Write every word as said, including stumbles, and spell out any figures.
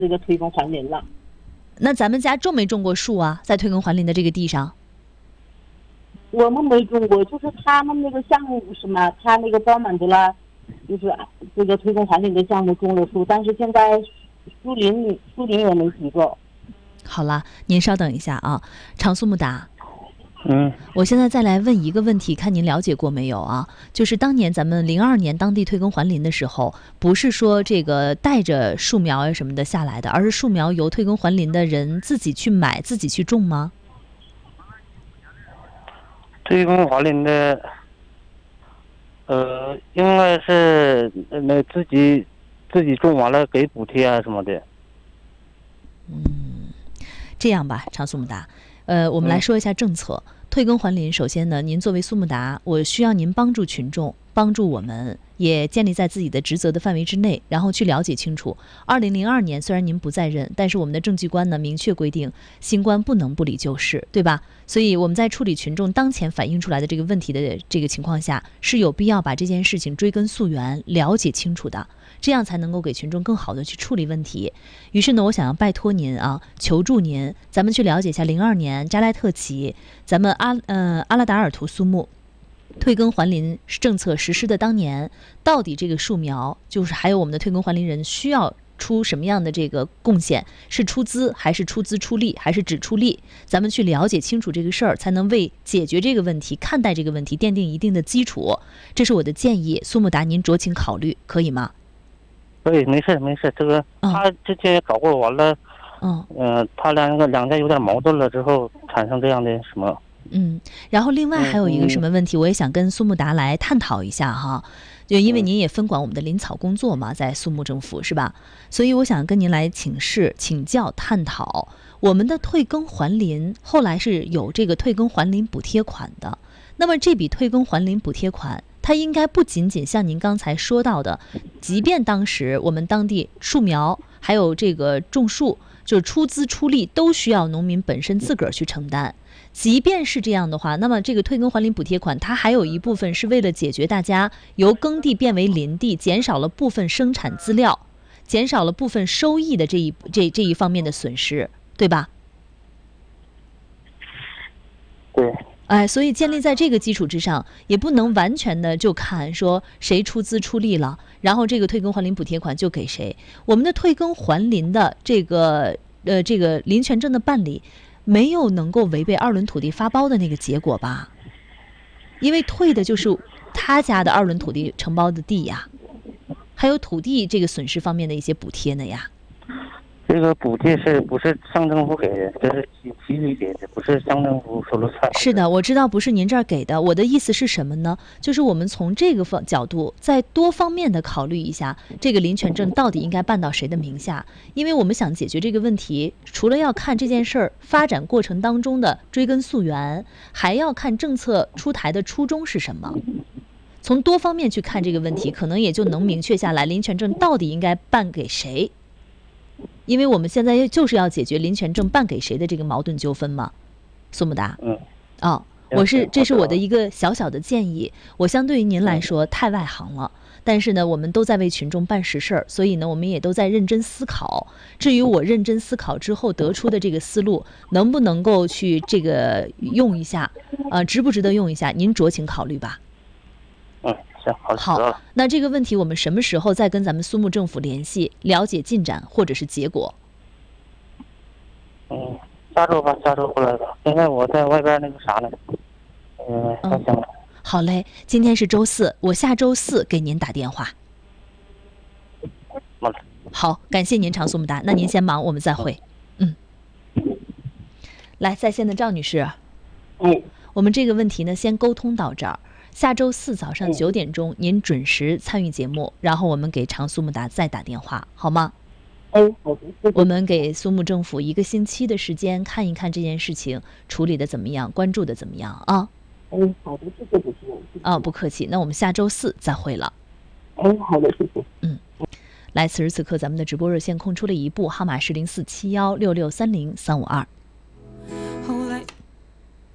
这个退耕还林了。 那咱们家种没种过树啊？在退耕还林的这个地上？ 我们没种过，就是他们那个项目不是吗？他那个包满足了，就是这个退耕还林的项目种了树，但是现在树林树林也没几个。 好了，您稍等一下啊，常苏木达。 嗯， 我现在再来问一个问题，看您了解过没有啊？就是当年咱们零二年当地退耕还林的时候，不是说这个带着树苗啊什么的下来的，而是树苗由退耕还林的人自己去买、自己去种吗？ 退耕还林的，呃，应该是那自己自己种完了给补贴啊什么的。 嗯，这样吧，常苏木达。呃，我们来说一下政策。嗯、退耕还林，首先呢，您作为苏木达，我需要您帮助群众，帮助我们，也建立在自己的职责的范围之内，然后去了解清楚。二零零二年虽然您不在任，但是我们的政绩观呢明确规定，新官不能不理旧事，对吧？所以我们在处理群众当前反映出来的这个问题的这个情况下，是有必要把这件事情追根溯源，了解清楚的。这样才能够给群众更好的去处理问题。于是呢，我想要拜托您啊，求助您，咱们去了解一下零二年扎莱特旗，咱们阿呃阿拉达尔图苏木退耕还林政策实施的当年，到底这个树苗就是还有我们的退耕还林人需要出什么样的这个贡献，是出资还是出资出力还是只出力？咱们去了解清楚这个事儿，才能为解决这个问题、看待这个问题奠定一定的基础。这是我的建议，苏木达您酌情考虑，可以吗？ 对，没事没事，这个、嗯、他之前也搞过，完了， 嗯， 呃，他两个两家有点矛盾了之后，产生这样的什么？ 嗯，然后另外还有一个什么问题，我也想跟苏木达来探讨一下哈，就因为您也分管我们的林草工作嘛，在苏木政府是吧？所以我想跟您来请示、请教、探讨我们的退耕还林，后来是有这个退耕还林补贴款的。那么这笔退耕还林补贴款，它应该不仅仅像您刚才说到的，即便当时我们当地树苗还有这个种树，就是出资出力都需要农民本身自个儿去承担。即便是这样的话，那么这个退耕还林补贴款，它还有一部分是为了解决大家由耕地变为林地，减少了部分生产资料，减少了部分收益的这一这这一方面的损失，对吧？ 对。 哎，所以建立在这个基础之上，也不能完全的就看说谁出资出力了，然后这个退耕还林补贴款就给谁。我们的退耕还林的这个呃这个林权证的办理，没有能够违背二轮土地发包的那个结果吧？因为退的就是他家的二轮土地承包的地呀，还有土地这个损失方面的一些补贴呢呀。 这个补贴是不是乡政府给的？这是集集体给的，不是乡政府说了算。 是的，我知道不是您这儿给的。我的意思是什么呢？就是我们从这个方角度，再多方面的考虑一下，这个林权证到底应该办到谁的名下？因为我们想解决这个问题，除了要看这件事儿发展过程当中的追根溯源，还要看政策出台的初衷是什么。从多方面去看这个问题，可能也就能明确下来，林权证到底应该办给谁。因为我们现在就是要解决林权证办给谁的这个矛盾纠纷嘛，苏木达。 嗯。 哦，我是这是我的一个小小的建议，我相对于您来说太外行了，但是呢，我们都在为群众办实事儿，所以呢，我们也都在认真思考。至于我认真思考之后得出的这个思路，能不能够去这个用一下，呃，值不值得用一下，您酌情考虑吧。 嗯。行，好， 好，那这个问题我们什么时候再跟咱们苏木政府联系，了解进展或者是结果？ 嗯，下周吧，下周过来吧。现在我在外边那个啥呢，嗯，太行了。 好嘞，今天是周四，我下周四给您打电话。 好， 好，感谢您，常苏木达。那您先忙，我们再会。嗯。来，在线的赵女士。 嗯。 我们这个问题呢，先沟通到这儿。下周四早上九点钟，您准时参与节目，然后我们给常苏木达再打电话，好吗？ 哎，好的。 我们给苏木政府一个星期的时间，看一看这件事情处理的怎么样，关注的怎么样啊？ 哎，好的，谢谢主持人。 啊，不客气。那我们下周四再会了。 哎，好的，谢谢。 嗯，来，此时此刻咱们的直播热线空出了一部，号码是零四七幺六六三零三五二。